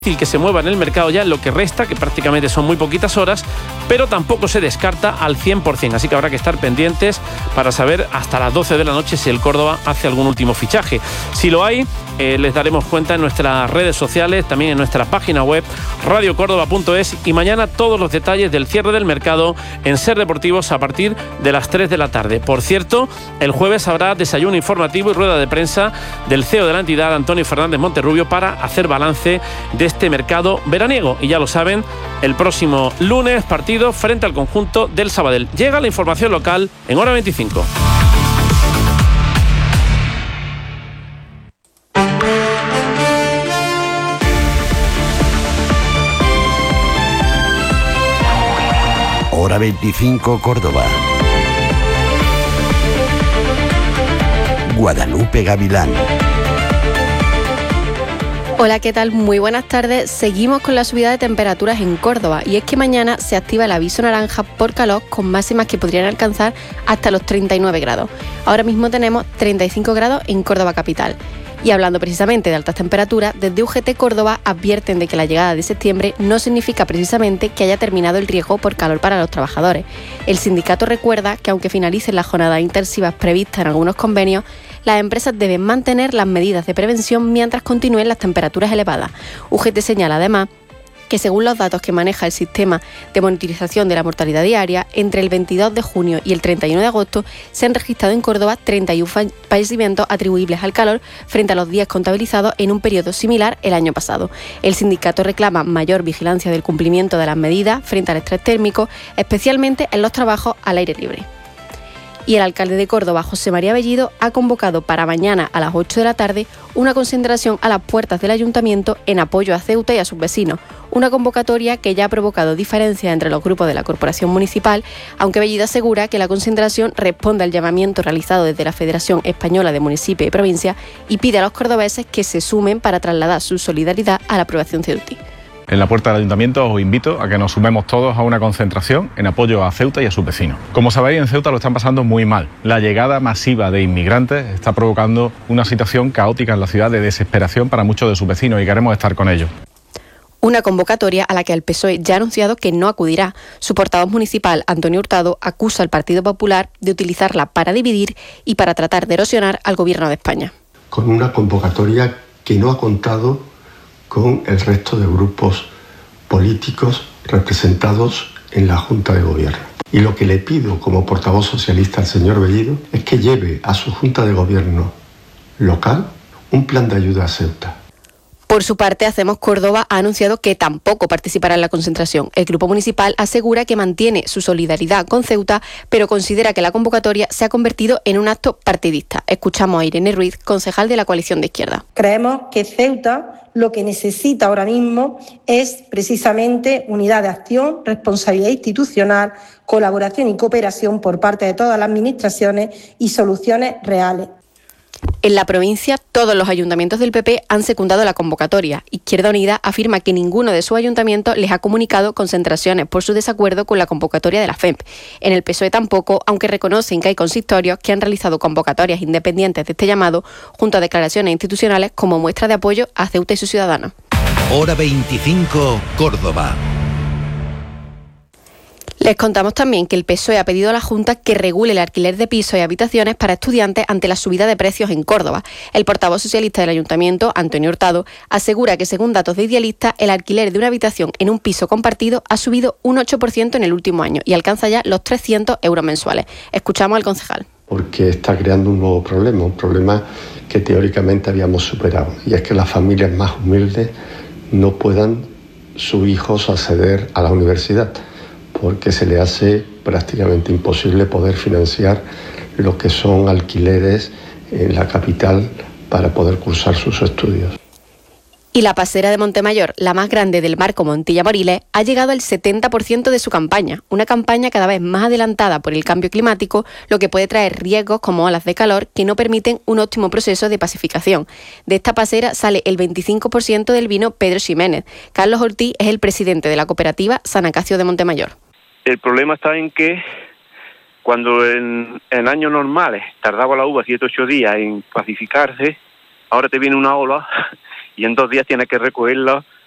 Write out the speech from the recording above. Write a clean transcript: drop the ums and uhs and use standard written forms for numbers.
que se mueva en el mercado ya en lo que resta, que prácticamente son muy poquitas horas, pero tampoco se descarta al 100%, así que habrá que estar pendientes para saber hasta las 12 de la noche si el Córdoba hace algún último fichaje. Si lo hay, les daremos cuenta en nuestras redes sociales, también en nuestra página web radiocórdoba.es, y mañana todos los detalles del cierre del mercado en Ser Deportivos a partir de las 3 de la tarde. Por cierto, el jueves habrá desayuno informativo y rueda de prensa del CEO de la entidad, Antonio Fernández Monterrubio, para hacer balance de este mercado veraniego. Y ya lo saben, el próximo lunes partido frente al conjunto del Sabadell. Llega la información local en hora 25. Hora 25 Córdoba. Guadalupe Gavilán. Hola, ¿qué tal? Muy buenas tardes. Seguimos con la subida de temperaturas en Córdoba, y es que mañana se activa el aviso naranja por calor, con máximas que podrían alcanzar hasta los 39 grados. Ahora mismo tenemos 35 grados en Córdoba capital. Y hablando precisamente de altas temperaturas, desde UGT Córdoba advierten de que la llegada de septiembre no significa precisamente que haya terminado el riesgo por calor para los trabajadores. El sindicato recuerda que aunque finalicen las jornadas intensivas previstas en algunos convenios, las empresas deben mantener las medidas de prevención mientras continúen las temperaturas elevadas. UGT señala además que según los datos que maneja el sistema de monitorización de la mortalidad diaria, entre el 22 de junio y el 31 de agosto se han registrado en Córdoba 31 fallecimientos atribuibles al calor frente a los días contabilizados en un periodo similar el año pasado. El sindicato reclama mayor vigilancia del cumplimiento de las medidas frente al estrés térmico, especialmente en los trabajos al aire libre. Y el alcalde de Córdoba, José María Bellido, ha convocado para mañana a las 8 de la tarde una concentración a las puertas del ayuntamiento en apoyo a Ceuta y a sus vecinos. Una convocatoria que ya ha provocado diferencias entre los grupos de la corporación municipal, aunque Bellido asegura que la concentración responde al llamamiento realizado desde la Federación Española de Municipios y Provincias, y pide a los cordobeses que se sumen para trasladar su solidaridad a la aprobación ceutí. En la puerta del ayuntamiento os invito a que nos sumemos todos a una concentración en apoyo a Ceuta y a sus vecinos. Como sabéis, en Ceuta lo están pasando muy mal. La llegada masiva de inmigrantes está provocando una situación caótica en la ciudad, de desesperación para muchos de sus vecinos, y queremos estar con ellos. Una convocatoria a la que el PSOE ya ha anunciado que no acudirá. Su portavoz municipal, Antonio Hurtado, acusa al Partido Popular de utilizarla para dividir y para tratar de erosionar al Gobierno de España. Con una convocatoria que no ha contado con el resto de grupos políticos representados en la Junta de Gobierno. Y lo que le pido como portavoz socialista al señor Bellido es que lleve a su Junta de Gobierno local un plan de ayuda a Ceuta. Por su parte, Hacemos Córdoba ha anunciado que tampoco participará en la concentración. El grupo municipal asegura que mantiene su solidaridad con Ceuta, pero considera que la convocatoria se ha convertido en un acto partidista. Escuchamos a Irene Ruiz, concejal de la coalición de izquierda. Creemos que Ceuta lo que necesita ahora mismo es precisamente unidad de acción, responsabilidad institucional, colaboración y cooperación por parte de todas las administraciones y soluciones reales. En la provincia, todos los ayuntamientos del PP han secundado la convocatoria. Izquierda Unida afirma que ninguno de sus ayuntamientos les ha comunicado concentraciones por su desacuerdo con la convocatoria de la FEMP. En el PSOE tampoco, aunque reconocen que hay consistorios que han realizado convocatorias independientes de este llamado, junto a declaraciones institucionales como muestra de apoyo a Ceuta y sus ciudadanos. Hora 25 Córdoba. Les contamos también que el PSOE ha pedido a la Junta que regule el alquiler de pisos y habitaciones para estudiantes ante la subida de precios en Córdoba. El portavoz socialista del Ayuntamiento, Antonio Hurtado, asegura que según datos de Idealista, el alquiler de una habitación en un piso compartido ha subido un 8% en el último año y alcanza ya los 300 euros mensuales. Escuchamos al concejal. Porque está creando un nuevo problema, un problema que teóricamente habíamos superado, y es que las familias más humildes no puedan sus hijos acceder a la universidad, porque se le hace prácticamente imposible poder financiar lo que son alquileres en la capital para poder cursar sus estudios. Y la pasera de Montemayor, la más grande del marco Montilla-Moriles, ha llegado al 70% de su campaña, una campaña cada vez más adelantada por el cambio climático, lo que puede traer riesgos como olas de calor que no permiten un óptimo proceso de pacificación. De esta pasera sale el 25% del vino Pedro Ximénez. Carlos Ortiz es el presidente de la cooperativa San Acacio de Montemayor. El problema está en que cuando en años normales tardaba la uva 7 o 8 días en pacificarse, ahora te viene una ola y en 2 días tienes que recogerla